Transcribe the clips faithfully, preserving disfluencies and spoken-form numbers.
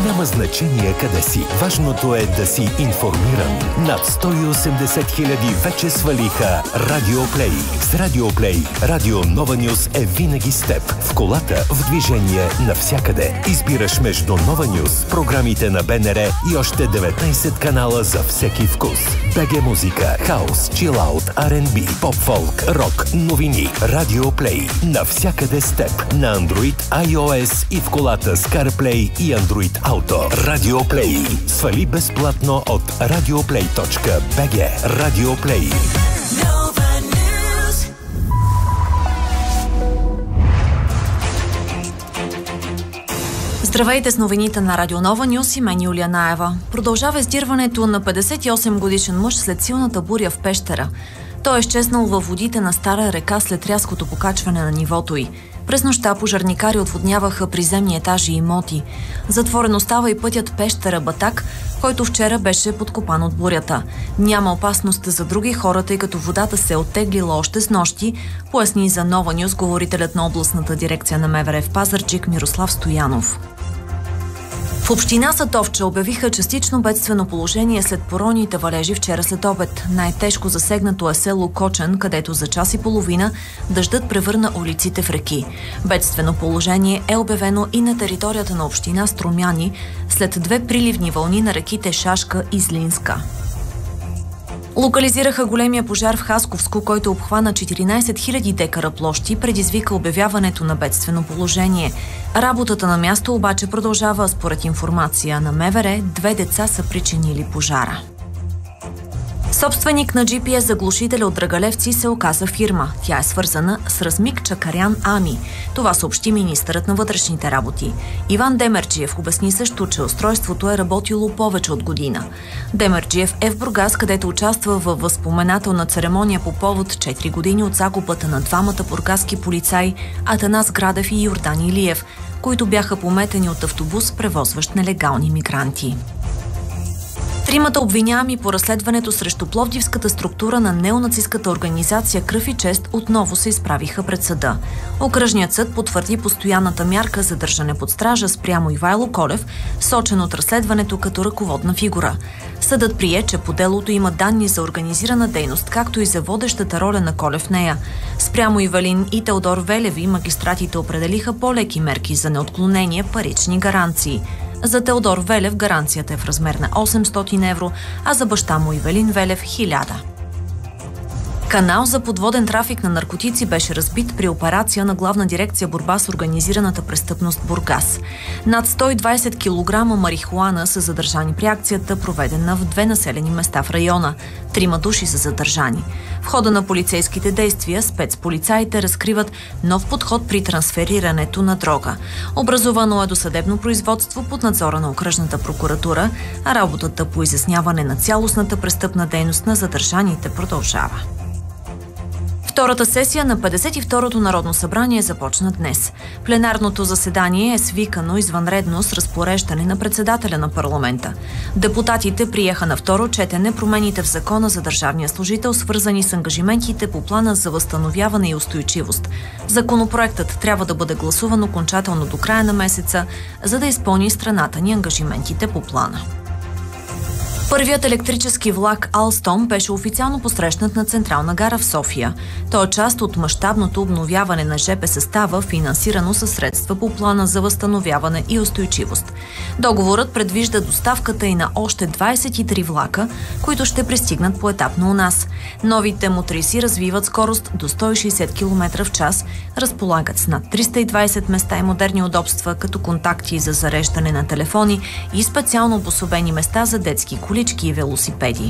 Няма значение къде си. Важното е да си информиран. Над сто и осемдесет хиляди вече свалиха Радиоплей. С Радиоплей Радио Нова Нюз е винаги с теб. В колата, в движение, навсякъде. Избираш между Нова Нюз, програмите на БНР и още деветнайсет канала за всеки вкус. БГ музика, хаус, чилаут, Ар енд Би, поп-фолк, рок, новини. Радиоплей. Навсякъде с теб. На Android, iOS и в колата с CarPlay и Android Auto. Радиоплей. Свали безплатно от радиоплей точка би джи. Радиоплей. Здравейте с новините на Радио Нова Нюз и мен Юлия Наева. Продължава издирването на петдесет и осем годишен мъж след силната буря в Пещера. Той е изчезнал във водите на Стара река след рязкото покачване на нивото й. През нощта пожарникари отводняваха приземни етажи и имоти. Затворен остава и пътят Пещера-Батак, който вчера беше подкопан от бурята. Няма опасност за други хора, тъй като водата се е оттеглила още с нощи, поясни за Нова Нюз говорителят на областната дирекция на МВР в Пазарджик Мирослав Стоянов. В община Сатовча обявиха частично бедствено положение след поройните валежи вчера след обед. Най-тежко засегнато е село Кочен, където за час и половина дъждът превърна улиците в реки. Бедствено положение е обявено и на територията на община Струмяни след две приливни вълни на реките Шашка и Злинска. Локализираха големия пожар в Хасковско, който обхвана четиринайсет хиляди декара площи и предизвика обявяването на бедствено положение. Работата на място обаче продължава. Според информация на МВР, две деца са причинили пожара. Собственик на джи пи ес заглушителя от Драгалевци се оказа фирма. Тя е свързана с Размик Чакарян Ами. Това съобщи министърът на вътрешните работи. Иван Демерджиев обясни също, че устройството е работило повече от година. Демерджиев е в Бургас, където участва във възпоменателна церемония по повод четири години от загубата на двамата бургаски полицаи Атанас Градев и Йордан Илиев, които бяха пометени от автобус, превозващ нелегални мигранти. Тримата обвиняеми по разследването срещу пловдивската структура на неонацистската организация Кръв и чест отново се изправиха пред съда. Окръжният съд потвърди постоянната мярка за държане под стража спрямо Ивайло Колев, сочен от разследването като ръководна фигура. Съдът прие, че по делото има данни за организирана дейност, както и за водещата роля на Колев в нея. Спрямо Ивалин и Теодор Велеви магистратите определиха по-леки мерки за неотклонение, парични гаранции. За Теодор Велев гаранцията е в размер на осемстотин евро, а за баща му Ивелин Велев – хиляда. Канал за подводен трафик на наркотици беше разбит при операция на Главна дирекция борба с организираната престъпност Бургас. Над сто и двайсет килограма марихуана са задържани при акцията, проведена в две населени места в района. Трима души са задържани. В хода на полицейските действия спецполицаите разкриват нов подход при трансферирането на дрога. Образувано е досъдебно производство под надзора на окръжната прокуратура, а работата по изясняване на цялостната престъпна дейност на задържаните продължава. Втората сесия на петдесет и второто Народно събрание започна днес. Пленарното заседание е свикано извънредно с разпореждане на председателя на парламента. Депутатите приеха на второ четене промените в Закона за държавния служител, свързани с ангажиментите по плана за възстановяване и устойчивост. Законопроектът трябва да бъде гласуван окончателно до края на месеца, за да изпълни страната ни ангажиментите по плана. Първият електрически влак Алстом беше официално посрещнат на Централна гара в София. Той е част от мащабното обновяване на жп състава, финансирано със средства по плана за възстановяване и устойчивост. Договорът предвижда доставката и на още двайсет и три влака, които ще пристигнат поетапно у нас. Новите мотриси развиват скорост до сто и шейсет километра в час, разполагат с над триста и двайсет места и модерни удобства, като контакти за зареждане на телефони и специално обособени места за детски колички и велосипеди.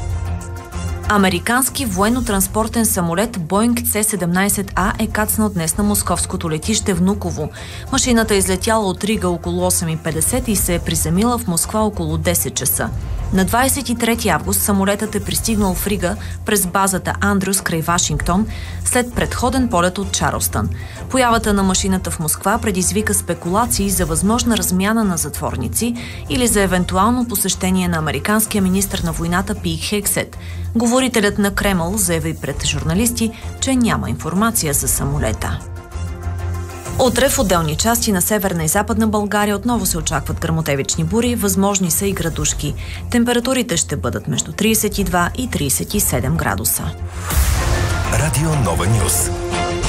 Американски военно-транспортен самолет Боинг Це седемнайсет А е кацнал днес на московското летище Внуково. Машината е излетяла от Рига около осем и петдесет и се е приземила в Москва около десет часа. На двайсет и трети август самолетът е пристигнал в Рига през базата Андрюс край Вашингтон след предходен полет от Чарлстън. Появата на машината в Москва предизвика спекулации за възможна размяна на затворници или за евентуално посещение на американския министър на войната Пит Хексет. Говорителят на Кремъл заяви пред журналисти, че няма информация за самолета. Утре в отделни части на северна и западна България отново се очакват гръмотевични бури, възможни са и градушки. Температурите ще бъдат между тридесет и два и тридесет и седем градуса. Радио Нова Нюс.